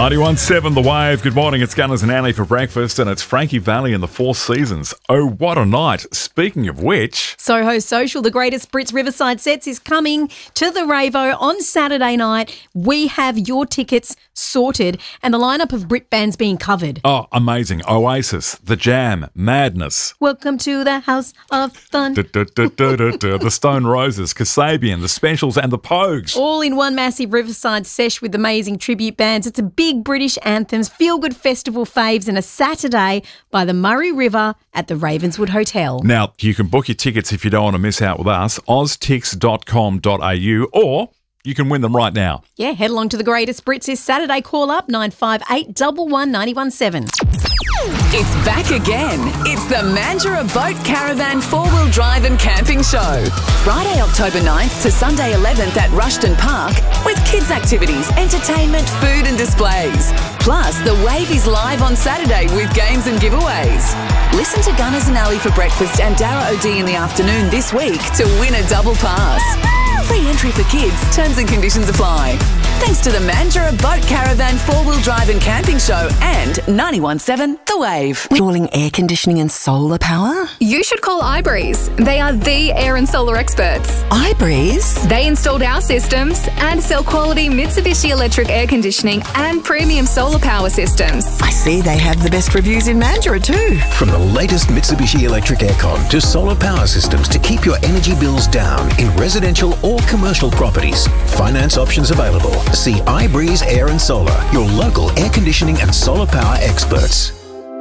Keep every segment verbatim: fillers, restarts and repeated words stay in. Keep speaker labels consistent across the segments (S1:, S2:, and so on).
S1: ninety-one seven The Wave. Good morning, it's Gunners and Ali for breakfast, and it's Frankie Valli and the Four Seasons. Oh, what a night. Speaking of which...
S2: Soho Social, the greatest Brits Riverside sets, is coming to the Ravo on Saturday night. We have your tickets sorted and the lineup of Brit bands being covered.
S1: Oh, amazing. Oasis, The Jam, Madness.
S2: Welcome to the House of Fun.
S1: The Stone Roses, Kasabian, The Specials and The Pogues.
S2: All in one massive Riverside sesh with amazing tribute bands. It's a big British anthems, feel-good festival faves, and a Saturday by the Murray River at the Ravenswood Hotel.
S1: Now, you can book your tickets if you don't want to miss out with us, oz tix dot com dot a u, or you can win them right now.
S2: Yeah, head along to the greatest Brits this Saturday. Call up nine five eight, one one, nine one seven.
S3: It's back again. It's the Mandurah Boat Caravan four-wheel drive and camping show. Friday, October ninth to Sunday eleventh at Rushton Park with kids' activities, entertainment, food and displays. Plus, the Wave is live on Saturday with games and giveaways. Listen to Gunners and Ali for breakfast and Dara O'D in the afternoon this week to win a double pass. Free entry for kids. Terms and conditions apply. Thanks to the Mandurah Boat Caravan four-wheel drive and camping show and ninety-one seven The Wave.
S4: Installing air conditioning and solar power?
S5: You should call iBreeze. They are the air and solar experts.
S4: iBreeze?
S5: They installed our systems and sell quality Mitsubishi electric air conditioning and premium solar power systems.
S4: I see they have the best reviews in Mandurah too.
S6: From the latest Mitsubishi electric aircon to solar power systems to keep your energy bills down in residential or commercial properties. Finance options available. See iBreeze Air and Solar, your local air conditioning and solar power experts.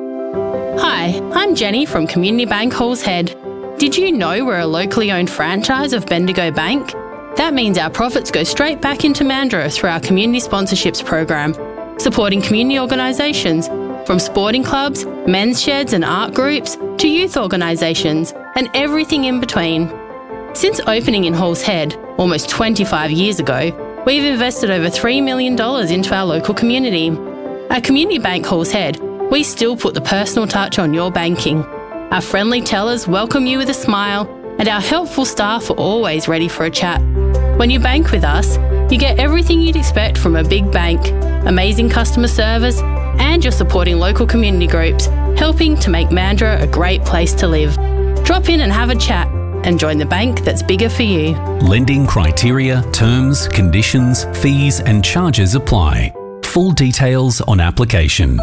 S7: Hi, I'm Jenny from Community Bank Halls Head. Did you know we're a locally owned franchise of Bendigo Bank? That means our profits go straight back into Mandurah through our community sponsorships program, supporting community organisations from sporting clubs, men's sheds and art groups to youth organisations and everything in between. Since opening in Halls Head almost twenty-five years ago, we've invested over three million dollars into our local community. At Community Bank Halls Head, we still put the personal touch on your banking. Our friendly tellers welcome you with a smile, and our helpful staff are always ready for a chat. When you bank with us, you get everything you'd expect from a big bank, amazing customer service, and you're supporting local community groups, helping to make Mandurah a great place to live. Drop in and have a chat and join the bank that's bigger for you.
S8: Lending criteria, terms, conditions, fees and charges apply. Full details on application.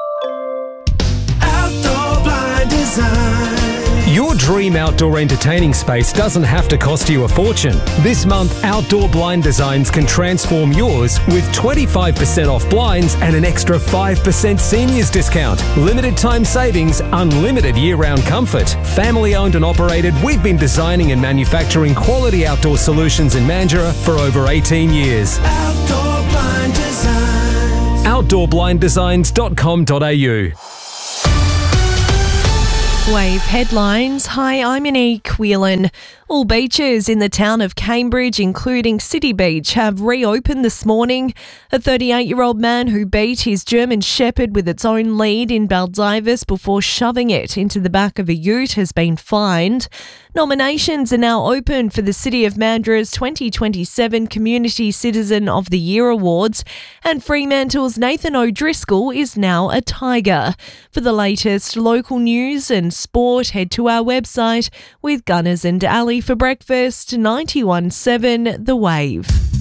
S9: Outdoor Blind Design. Your dream outdoor entertaining space doesn't have to cost you a fortune. This month, Outdoor Blind Designs can transform yours with twenty-five percent off blinds and an extra five percent seniors discount. Limited time savings, unlimited year-round comfort. Family owned and operated, we've been designing and manufacturing quality outdoor solutions in Mandurah for over eighteen years. Outdoor Blind Designs. outdoor blind designs dot com dot a u.
S10: Wave headlines. Hi, I'm Monique Whelan. All beaches in the town of Cambridge, including City Beach, have reopened this morning. A thirty-eight-year-old man who beat his German Shepherd with its own lead in Baldivis before shoving it into the back of a ute has been fined. Nominations are now open for the City of Mandurah's twenty twenty-seven Community Citizen of the Year Awards, and Fremantle's Nathan O'Driscoll is now a Tiger. For the latest local news and sport, head to our website with Gunners and Ali for breakfast, ninety-one seven The Wave.